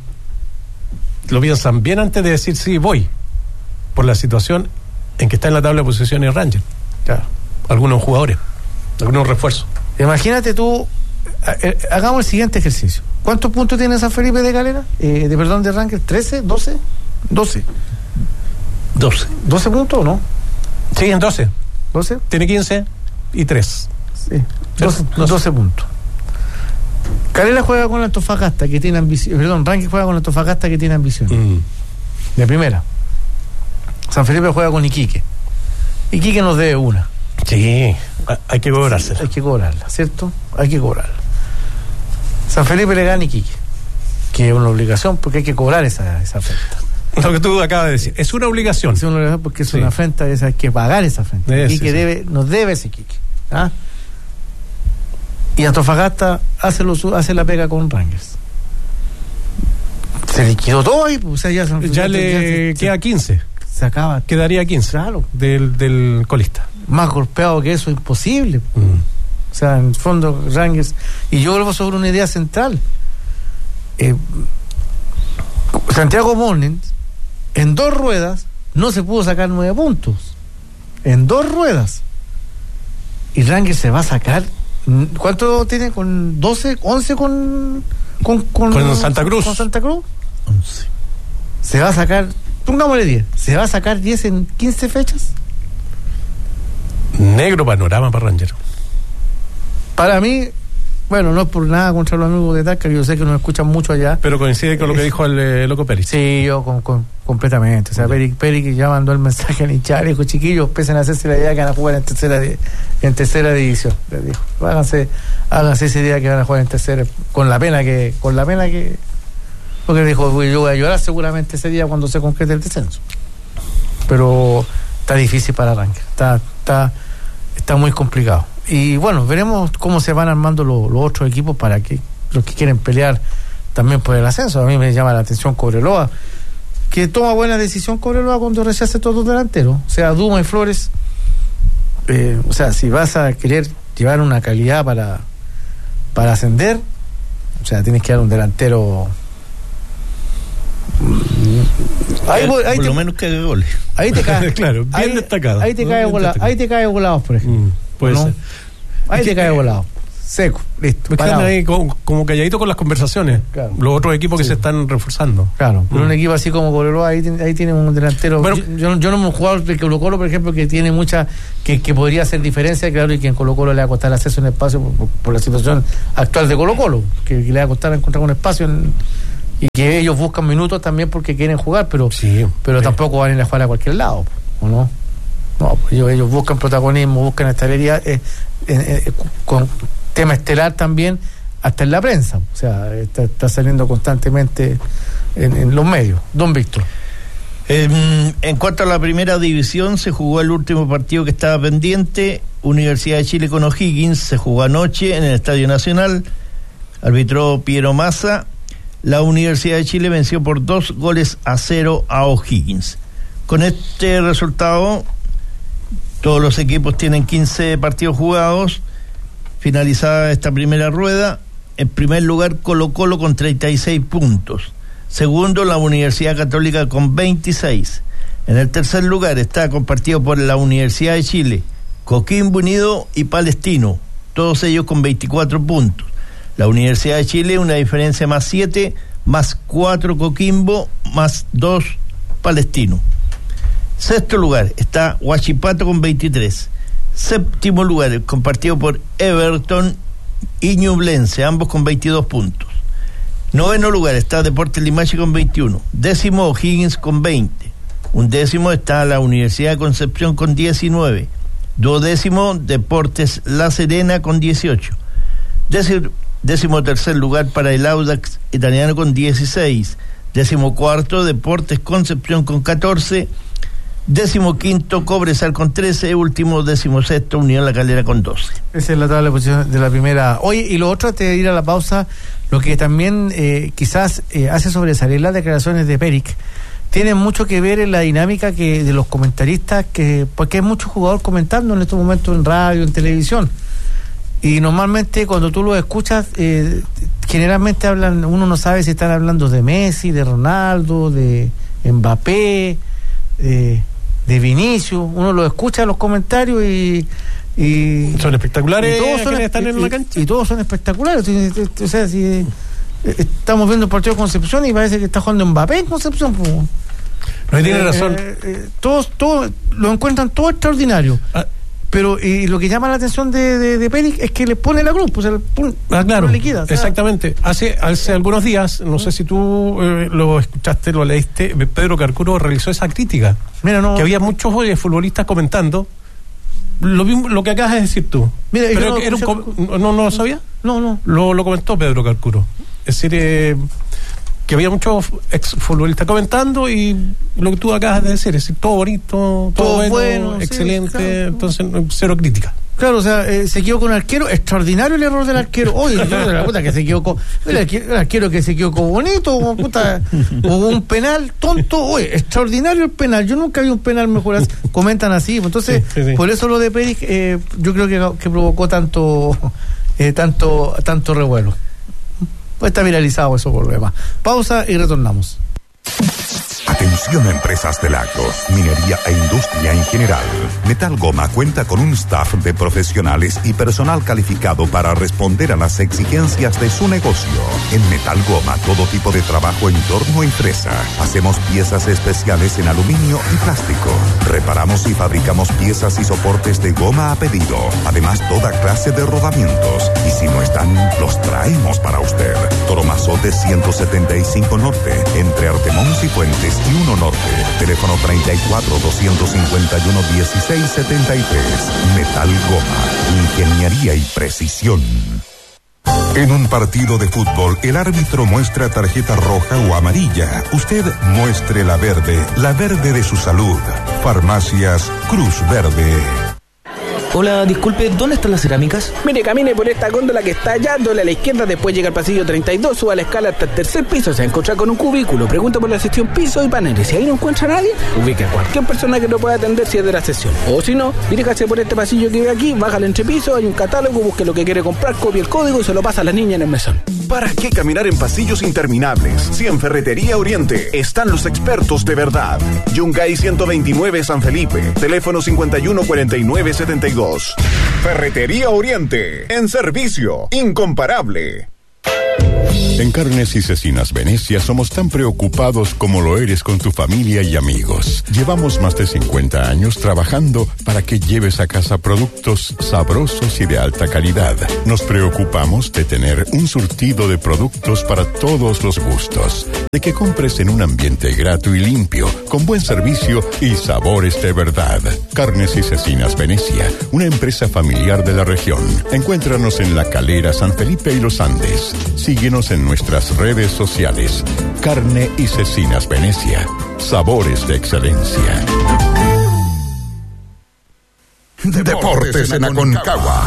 lo piensan bien antes de decir sí, voy, por la situación en que está en la tabla de posiciones Rangers. Claro. Algunos jugadores, algunos refuerzos. Imagínate tú, eh, hagamos el siguiente ejercicio. ¿Cuántos puntos tiene San Felipe de Calera? Eh, de perdón, de Rangers, ¿trece? ¿doce? doce. doce. ¿doce puntos o no? Sí, en doce. ¿doce? Tiene quince y tres. Sí, doce, doce puntos. Calera juega con la Antofagasta, que tiene ambición. Perdón, Rangers juega con la Antofagasta, que tiene ambición. Mm. De primera. San Felipe juega con Iquique. Iquique nos debe una. Sí, hay que cobrarse. Sí, hay que cobrarla, ¿cierto? Hay que cobrarla. San Felipe le gana a Iquique, que es una obligación porque hay que cobrar esa, esa afrenta. Lo que tú acabas de decir, es una obligación. Es una obligación porque es sí. una afrenta, esa, hay que pagar esa afrenta. Iquique sí, debe, nos debe ese Iquique. ¿Ah? Y Antofagasta hace, lo, hace la pega con Rangers. Se liquidó todo ahí, pues, o sea, ya, ya, ya le ya, queda quince. Se acaba. Quedaría quince. Claro. Del, del colista. Más golpeado que eso, imposible. Mm. O sea, en el fondo, Rangers. Y yo vuelvo sobre una idea central. Eh, Santiago Morning, en dos ruedas, no se pudo sacar nueve puntos. En dos ruedas. Y Rangers se va a sacar. ¿Cuánto tiene? ¿Con doce? ¿once con, con, con, con Santa Cruz? Con Santa Cruz. once. Se va a sacar. Pongámosle diez. ¿Se va a sacar diez en quince fechas? Negro panorama para Rangers. Para mí, bueno, no es por nada contra los amigos de Talca, que yo sé que nos escuchan mucho allá. Pero coincide con lo que dijo el eh, loco Pérez. Sí, yo con, con, completamente. O sea, Pérez, Pérez ya mandó el mensaje al hinchar, dijo, chiquillos, empiecen a hacerse la idea que van a jugar en tercera, en tercera división. Les dijo, háganse, háganse esa idea que van a jugar en tercera, con la pena que, con la pena que, porque dijo, yo voy a llorar seguramente ese día cuando se concrete el descenso. Pero está difícil para Rangers, está, está, está muy complicado. Y bueno, veremos cómo se van armando los, los otros equipos para que los que quieren pelear también por el ascenso. A mí me llama la atención Cobreloa, que toma buena decisión Cobreloa cuando rechace todos los delanteros. O sea, Duma y Flores, eh, o sea, si vas a querer llevar una calidad para, para ascender, o sea, tienes que dar un delantero. Ahí, ahí, ahí por te, lo menos que haga goles. Ahí te cae. Claro, bien ahí, destacado. Ahí te, ¿no? cae volado, ahí te cae volados, por ejemplo. Mm, puede ¿no? ser. Ahí es te que, cae volado. seco, listo. Están ahí como, como calladitos con las conversaciones. Claro. Los otros equipos sí. que se están reforzando. Claro, pero mm. un equipo así como Colo-Colo, ahí, ahí tiene un delantero. Bueno, yo, yo, yo no hemos jugado el Colo-Colo, por ejemplo, que tiene mucha, que, que podría hacer diferencia, claro, y que en Colo-Colo le va a costar acceso a un espacio por, por, por la situación actual de Colo-Colo, que, que le va a costar encontrar un espacio en, y que ellos buscan minutos también porque quieren jugar, pero, sí, pero sí. tampoco van a ir a jugar a cualquier lado, ¿o no? No, pues ellos, ellos buscan protagonismo, buscan estabilidad, eh, eh, eh, con tema estelar también, hasta en la prensa, o sea, está, está saliendo constantemente en, en los medios. Don Víctor. Eh, en cuanto a la primera división, se jugó el último partido que estaba pendiente, Universidad de Chile con O'Higgins, se jugó anoche en el Estadio Nacional, arbitró Piero Massa. La Universidad de Chile venció por dos goles a cero a O'Higgins. Con este resultado, todos los equipos tienen quince partidos jugados. Finalizada esta primera rueda, en primer lugar Colo-Colo con treinta y seis puntos. Segundo, la Universidad Católica con veintiséis. En el tercer lugar está compartido por la Universidad de Chile, Coquimbo Unido y Palestino, todos ellos con veinticuatro puntos. La Universidad de Chile, una diferencia más siete, más cuatro Coquimbo, más dos Palestino. Sexto lugar está Huachipato con veintitrés. Séptimo lugar, compartido por Everton y Ñublense, ambos con veintidós puntos. Noveno lugar está Deportes Limache con veintiuno. Décimo, O'Higgins con veinte. Undécimo está la Universidad de Concepción con diecinueve. Duodécimo, Deportes La Serena con dieciocho. Décimo, décimo tercer lugar para el Audax Italiano con dieciséis. Décimo cuarto, Deportes Concepción con catorce. Décimo quinto, Cobresal con trece. Último, décimo sexto, Unión La Calera con doce. Esa es la tabla de posición de la primera. Oye, y lo otro, antes de ir a la pausa, lo que también eh, quizás eh, hace sobresalir las declaraciones de Peric, tiene mucho que ver en la dinámica que de los comentaristas, que porque hay muchos jugadores comentando en estos momentos en radio, en televisión. Y normalmente cuando tú los escuchas, eh, generalmente hablan, uno no sabe si están hablando de Messi, de Ronaldo, de Mbappé, eh, de Vinicius. Uno los escucha en los comentarios y, y son espectaculares, y todos son, están en y, la cancha. Y todos son espectaculares. O sea, si eh, estamos viendo el partido de Concepción y parece que está jugando Mbappé en Concepción. Pues. No, tiene eh, razón. Eh, eh, todos, todos lo encuentran todo extraordinario. Ah. Pero y lo que llama la atención de, de, de Peric es que le pone la cruz, pues le pone, ah, claro, lo liquida, exactamente. Hace hace algunos días, no ¿Mm? sé si tú eh, lo escuchaste, lo leíste, Pedro Carcuro realizó esa crítica. Mira, no, que había muchos eh, futbolistas comentando lo mismo, lo que acabas de decir tú. Mira, pero no, era un com- no, no, ¿no lo sabía? No, no. Lo, lo comentó Pedro Carcuro. Es decir, eh, que había muchos ex futbolistas comentando y lo que tú acabas de decir, es decir, todo bonito, todo, todo bueno, bueno, excelente, sí, claro. Entonces cero crítica. Claro, o sea, eh, se equivocó un arquero, extraordinario el error del arquero. Oye, yo de la puta que se equivocó, el arquero, el arquero que se equivocó bonito, como puta, hubo un penal tonto, oye, extraordinario el penal, yo nunca vi un penal mejor así, comentan así, entonces, sí, sí, sí. Por eso lo de Peric, eh, yo creo que, que provocó tanto, eh, tanto, tanto revuelo. Pues está viralizado eso por lo demás. Pausa y retornamos. Atención a empresas del agro, minería e industria en general. Metal Goma cuenta con un staff de profesionales y personal calificado para responder a las exigencias de su negocio. En Metal Goma, todo tipo de trabajo en torno a empresa. Hacemos piezas especiales en aluminio y plástico. Reparamos y fabricamos piezas y soportes de goma a pedido. Además, toda clase de rodamientos. Y si no están, los traemos para usted. Toromazote ciento setenta y cinco Norte, entre Artemons y Fuentes y uno Norte. Teléfono treinta y cuatro, doscientos cincuenta y uno, dieciséis setenta y tres. Metal Goma, ingeniería y precisión. En un partido de fútbol, el árbitro muestra tarjeta roja o amarilla. Usted muestre la verde, la verde de su salud. Farmacias Cruz Verde. Hola, disculpe, ¿dónde están las cerámicas? Mire, camine por esta góndola que está allá, doble a la izquierda, después llega al pasillo treinta y dos, suba la escala hasta el tercer piso, se va a encontrar con un cubículo, pregunta por la sección piso y paneles. Si ahí no encuentra a nadie, ubique a cualquier persona que lo pueda atender si es de la sesión. O si no, diríjase por este pasillo que ve aquí, baja al entrepiso, hay un catálogo, busque lo que quiere comprar, copie el código y se lo pasa a la niña en el mesón. ¿Para qué caminar en pasillos interminables? Si en Ferretería Oriente están los expertos de verdad. Yungay ciento veintinueve San Felipe. Teléfono cincuenta y uno cuarenta y nueve setenta y dos. Ferretería Oriente. En servicio. Incomparable. En Carnes y Cecinas Venecia somos tan preocupados como lo eres con tu familia y amigos. Llevamos más de cincuenta años trabajando para que lleves a casa productos sabrosos y de alta calidad. Nos preocupamos de tener un surtido de productos para todos los gustos, de que compres en un ambiente grato y limpio, con buen servicio y sabores de verdad. Carnes y Cecinas Venecia, una empresa familiar de la región. Encuéntranos en La Calera, San Felipe y Los Andes. Síguenos en nuestras redes sociales. Carne y Cecinas Venecia. Sabores de excelencia. Deportes en Aconcagua.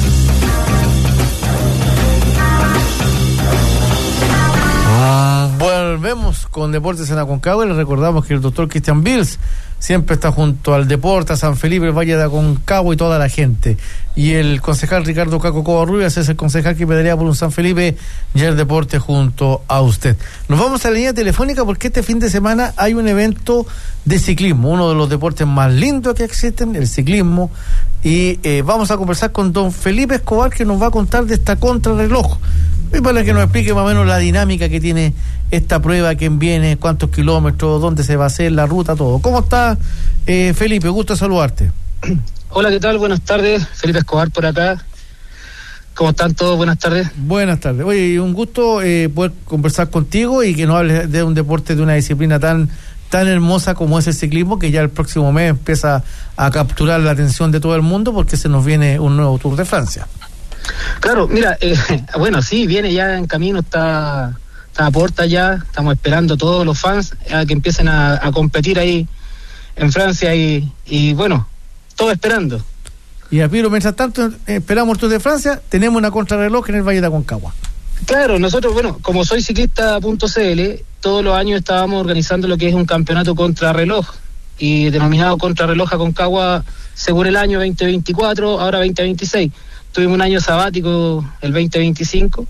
Volvemos con Deportes en Aconcagua y les recordamos que el doctor Cristian Bills siempre está junto al deporte, a San Felipe, el Valle de Aconcagua y toda la gente. Y el concejal Ricardo Caco Covarrubias es el concejal que pedalea por un San Felipe y el deporte junto a usted. Nos vamos a la línea telefónica porque este fin de semana hay un evento de ciclismo, uno de los deportes más lindos que existen, el ciclismo. Y eh, vamos a conversar con don Felipe Escobar, que nos va a contar de esta contrarreloj. Y para que nos explique más o menos la dinámica que tiene esta prueba, quién viene, cuántos kilómetros, dónde se va a hacer, la ruta, todo. ¿Cómo está, eh, Felipe? Gusto saludarte. Hola, ¿qué tal? Buenas tardes. Felipe Escobar por acá. ¿Cómo están todos? Buenas tardes. Buenas tardes. Oye, un gusto eh, poder conversar contigo y que nos hables de un deporte, de una disciplina tan tan hermosa como es el ciclismo, que ya el próximo mes empieza a capturar la atención de todo el mundo porque se nos viene un nuevo Tour de Francia. Claro, mira, eh, bueno, sí, viene ya en camino, está, está a puerta ya, estamos esperando todos los fans a que empiecen a, a competir ahí en Francia y, y bueno, todo esperando. Y a Piro, mientras tanto, eh, esperamos el Tour de Francia, tenemos una contrarreloj en el Valle de Aconcagua. Claro, nosotros, bueno, como soy ciclista punto c l, todos los años estábamos organizando lo que es un campeonato contrarreloj y denominado contrarreloj Aconcagua según el año veinte veinticuatro, ahora veinte veintiséis. Tuvimos un año sabático, el veinte veinticinco,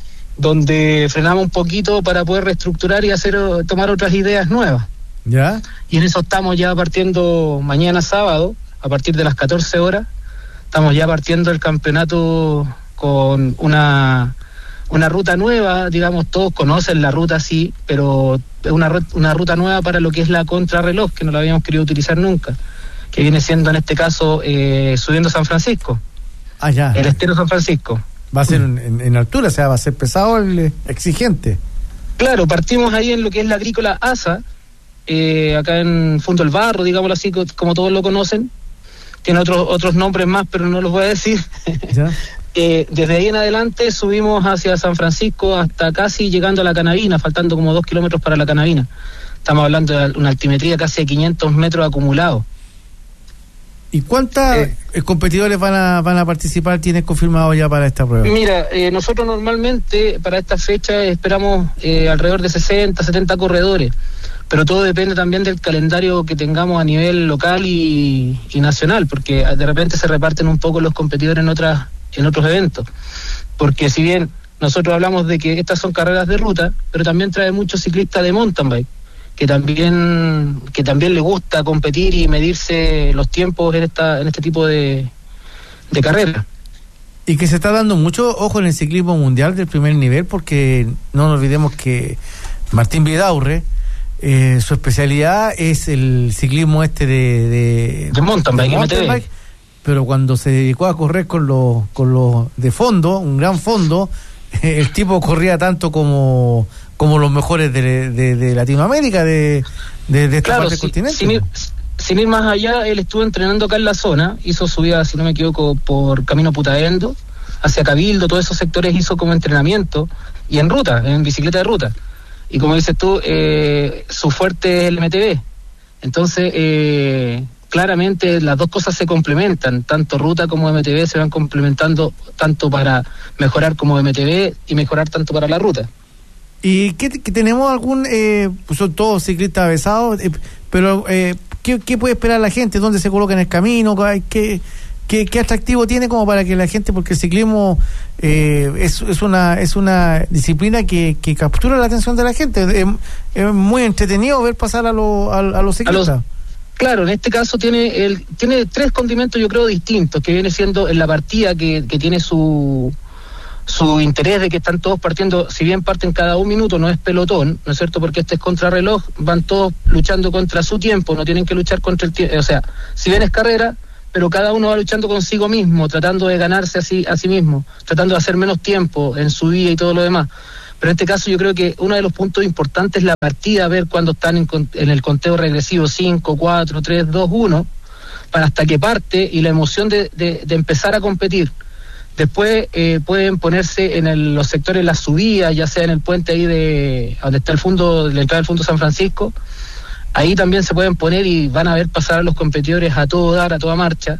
donde frenamos un poquito para poder reestructurar y hacer tomar otras ideas nuevas. ¿Ya? Y en eso estamos ya partiendo mañana sábado, a partir de las catorce horas, estamos ya partiendo el campeonato con una una ruta nueva, digamos, todos conocen la ruta, sí, pero es una, una ruta nueva para lo que es la contrarreloj, que no la habíamos querido utilizar nunca, que viene siendo en este caso eh, subiendo San Francisco. Ah, ya. El estero San Francisco. Va a ser en, en altura, o sea, va a ser pesado, el, exigente. Claro, partimos ahí en lo que es la agrícola Asa, eh, acá en Fondo del Barro, digámoslo así, como todos lo conocen. Tiene otros otros nombres más, pero no los voy a decir. ¿Ya? eh, desde ahí en adelante subimos hacia San Francisco hasta casi llegando a la Canavina, faltando como dos kilómetros para la Canavina. Estamos hablando de una altimetría casi de quinientos metros acumulados. ¿Y cuántos eh, competidores van a van a participar? ¿Tienes confirmado ya para esta prueba? Mira, eh, nosotros normalmente para esta fecha esperamos eh, alrededor de sesenta, setenta corredores, pero todo depende también del calendario que tengamos a nivel local y, y nacional, porque de repente se reparten un poco los competidores en otras en otros eventos, porque si bien nosotros hablamos de que estas son carreras de ruta, pero también trae muchos ciclistas de mountain bike, que también que también le gusta competir y medirse los tiempos en esta en este tipo de, de carreras. Y que se está dando mucho ojo en el ciclismo mundial del primer nivel, porque no nos olvidemos que Martín Vidaurre, eh, su especialidad es el ciclismo este de de, de mountain bike, de mountain bike, pero cuando se dedicó a correr con los con los de fondo, un gran fondo, el tipo corría tanto como como los mejores de, de, de Latinoamérica, de, de, de esta claro, parte del si, continente. Sin ir, sin ir más allá, él estuvo entrenando acá en la zona, hizo subida, si no me equivoco, por Camino Putaendo, hacia Cabildo, todos esos sectores hizo como entrenamiento, y en ruta, en bicicleta de ruta. Y como dices tú, eh, su fuerte es el M T B. Entonces, eh, claramente las dos cosas se complementan, tanto ruta como M T B se van complementando tanto para mejorar como M T B y mejorar tanto para la ruta. ¿Y qué, qué tenemos algún, eh, pues son todos ciclistas avesados, eh, pero eh, ¿qué, qué puede esperar la gente? ¿Dónde se coloca en el camino? ¿Qué, ¿Qué, ¿Qué atractivo tiene como para que la gente, porque el ciclismo eh, es, es una es una disciplina que, que captura la atención de la gente? Es, es muy entretenido ver pasar a, lo, a, a los ciclistas. A los, claro, en este caso tiene el tiene tres condimentos, yo creo, distintos, que viene siendo en la partida que, que tiene su su interés de que están todos partiendo, si bien parten cada un minuto, no es pelotón, ¿no es cierto? Porque este es contrarreloj, van todos luchando contra su tiempo, no tienen que luchar contra el tiempo, o sea, si bien es carrera, pero cada uno va luchando consigo mismo, tratando de ganarse así a sí mismo, tratando de hacer menos tiempo en su vida y todo lo demás. Pero en este caso yo creo que uno de los puntos importantes es la partida, ver cuando están en, en el conteo regresivo cinco, cuatro, tres, dos, uno, para hasta que parte y la emoción de, de, de empezar a competir. Después eh, pueden ponerse en el, los sectores, las subidas, ya sea en el puente ahí de donde está el fondo, la entrada del Fondo San Francisco. Ahí también se pueden poner y van a ver pasar a los competidores a todo dar, a toda marcha.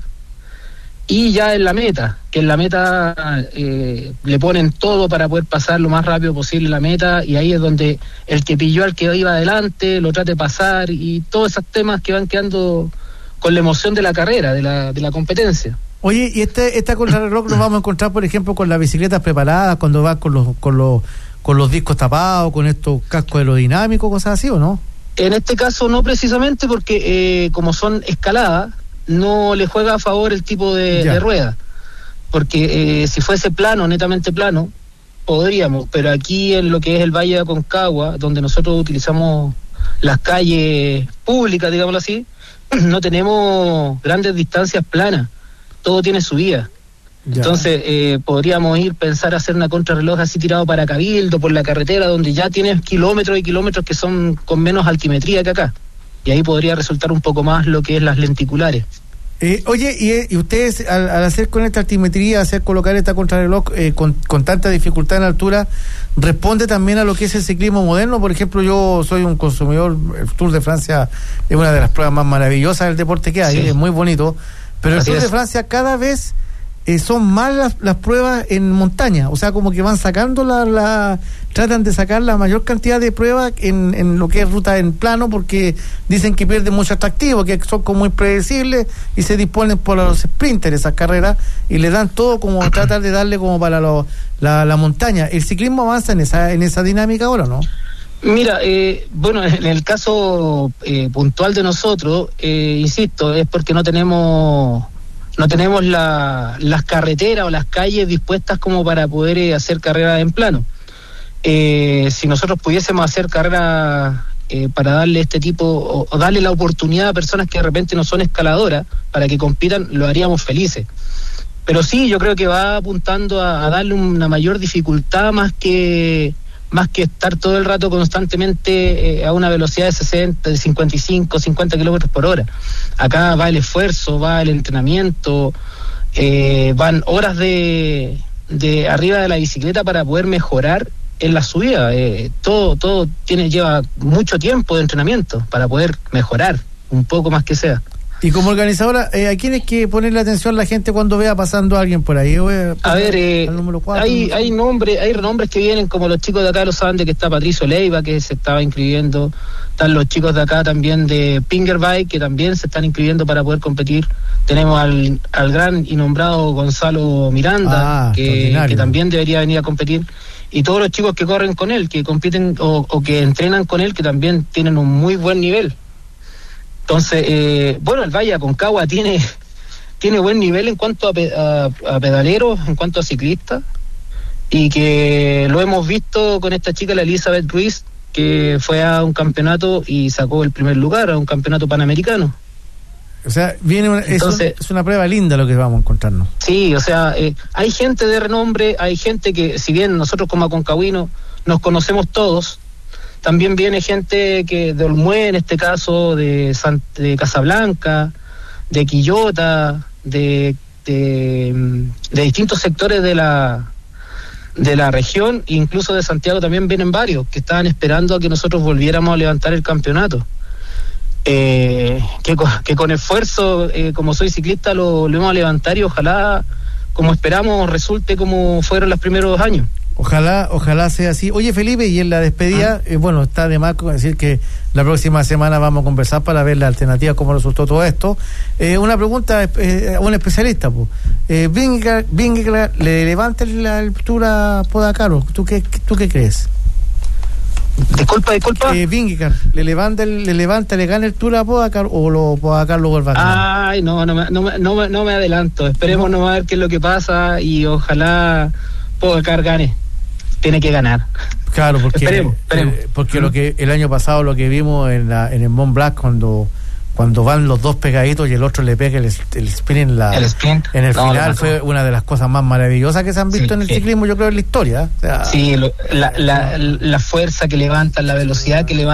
Y ya en la meta, que en la meta eh, le ponen todo para poder pasar lo más rápido posible la meta, y ahí es donde el que pilló al que iba adelante lo trate de pasar, y todos esos temas que van quedando con la emoción de la carrera, de la, de la competencia. Oye, y este esta contrarreloj nos vamos a encontrar, por ejemplo, con las bicicletas preparadas, cuando va con los con los con los discos tapados, con estos cascos aerodinámicos, cosas así, ¿o no? En este caso no precisamente, porque eh, como son escaladas, no le juega a favor el tipo de, de rueda, porque eh, si fuese plano, netamente plano, podríamos, pero aquí en lo que es el Valle de Aconcagua, donde nosotros utilizamos las calles públicas, digámoslo así, no tenemos grandes distancias planas, todo tiene subida. Ya. Entonces eh, podríamos ir pensar hacer una contrarreloj así tirado para Cabildo, por la carretera, donde ya tienes kilómetros y kilómetros que son con menos altimetría que acá, y ahí podría resultar un poco más lo que es las lenticulares. Eh, oye, y, y ustedes al, al hacer con esta altimetría, hacer colocar esta contrarreloj eh, con, con tanta dificultad en la altura, responde también a lo que es el ciclismo moderno. Por ejemplo, yo soy un consumidor, el Tour de Francia es una de las pruebas más maravillosas del deporte que hay, sí. Es muy bonito, pero el Así Tour es. de Francia cada vez Eh, son más las, las pruebas en montaña, o sea, como que van sacando la, la tratan de sacar la mayor cantidad de pruebas en, en lo que es ruta en plano, porque dicen que pierden mucho atractivo, que son como muy predecibles, y se disponen por los sprinters esas carreras, y le dan todo como tratar de darle como para lo, la, la montaña. ¿El ciclismo avanza en esa en esa dinámica ahora, no? Mira, eh, bueno, en el caso eh, puntual de nosotros, eh, insisto, es porque no tenemos no tenemos la, las carreteras o las calles dispuestas como para poder eh, hacer carreras en plano. Eh, si nosotros pudiésemos hacer carreras eh, para darle este tipo, o, o darle la oportunidad a personas que de repente no son escaladoras, para que compitan, lo haríamos felices. Pero sí, yo creo que va apuntando a, a darle una mayor dificultad, más que más que estar todo el rato constantemente eh, a una velocidad de sesenta, de cincuenta y cinco, cincuenta kilómetros por hora. Acá va el esfuerzo, va el entrenamiento, eh, van horas de, de arriba de la bicicleta para poder mejorar en la subida. Eh, todo todo tiene lleva mucho tiempo de entrenamiento para poder mejorar un poco más que sea. Y como organizadora, eh, ¿a quién es que ponerle atención la gente cuando vea pasando a alguien por ahí? Eh, a ver, eh, cuatro, hay hay nombres, hay nombres que vienen, como los chicos de acá lo saben, de que está Patricio Leiva, que se estaba inscribiendo. Están los chicos de acá también de Pingerbike, que también se están inscribiendo para poder competir. Tenemos al, al gran y nombrado Gonzalo Miranda, ah, que, que también debería venir a competir. Y todos los chicos que corren con él, que compiten o, o que entrenan con él, que también tienen un muy buen nivel. Entonces, eh, bueno, el Valle de Aconcagua tiene tiene buen nivel en cuanto a, pe, a, a pedaleros, en cuanto a ciclistas, y que lo hemos visto con esta chica, la Elizabeth Ruiz, que fue a un campeonato y sacó el primer lugar, a un campeonato panamericano. O sea, viene una, Entonces, es, un, es una prueba linda lo que vamos a encontrarnos. Sí, o sea, eh, hay gente de renombre, hay gente que, si bien nosotros como aconcagüinos nos conocemos todos, también viene gente que de Olmué, en este caso, de, San, de Casablanca, de Quillota, de, de, de distintos sectores de la de la región, incluso de Santiago también vienen varios, que estaban esperando a que nosotros volviéramos a levantar el campeonato. Eh, que, con, que con esfuerzo, eh, como soy ciclista, lo, lo vamos a levantar, y ojalá, como esperamos, resulte como fueron los primeros años. Ojalá, ojalá sea así. Oye, Felipe, y en la despedida, ah. eh, bueno, está de más decir que la próxima semana vamos a conversar para ver la alternativa, cómo resultó todo esto. Eh, una pregunta eh, a un especialista, pues. Eh, Vingegaard, ¿le levanta la altura a Pogacar? ¿Tú qué, tú qué crees? Disculpa, disculpa. Eh, Vingegaard, ¿le levanta, le levanta, le gana altura a Pogacar o lo Pogacar lo vuelva a ganar? Ay, no, no me, no me, no me, no me adelanto. Esperemos no. no a ver qué es lo que pasa y ojalá Pogacar gane. Tiene que ganar. Claro, porque esperemos, esperemos. Eh, porque lo que el año pasado lo que vimos en la en el Mont Blanc cuando cuando van los dos pegaditos y el otro le pega el, el sprint en la el sprint. en el no, final fue una de las cosas más maravillosas que se han visto sí, en el sí. ciclismo, yo creo, en la historia. O sea, sí, lo, la, la, la fuerza que levantan, la velocidad que levantan.